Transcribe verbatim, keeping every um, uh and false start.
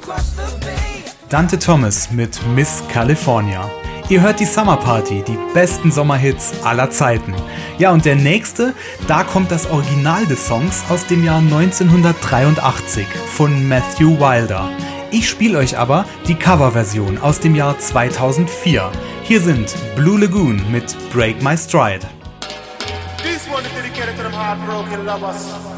Dante Thomas mit Miss California. Ihr hört die Summer Party, die besten Sommerhits aller Zeiten. Ja, und der nächste, da kommt das Original des Songs aus dem Jahr neunzehnhundertdreiundachtzig von Matthew Wilder. Ich spiele euch aber die Coverversion aus dem Jahr zweitausendvier. Hier sind Blue Lagoon mit Break My Stride. This one is dedicated to them heartbroken lovers.